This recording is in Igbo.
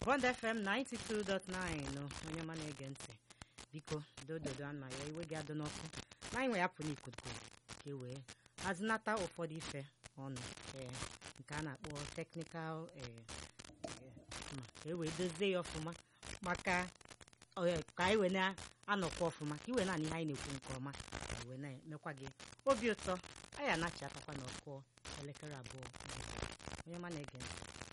Bond FM 92.9 onye ma na-ege ntị biko dododo ana ya iwe gị adị n'ọkụ na anyị nwe ya pụ n'ikuku ka e wee hazinata ụfọdụ ife ọnụ nke a na-akpọ teknikal ma ka e wee dozie ya ọfụma maka ka anyị wee na-anọkwa ọfụma ka iwe naanị ihe anyị na-ekwu nke ọma ka wee na-emekwa gị obi ụtọ anyị anachi akakwa n'ọkụ elekere 2 onye ma na-ege ntị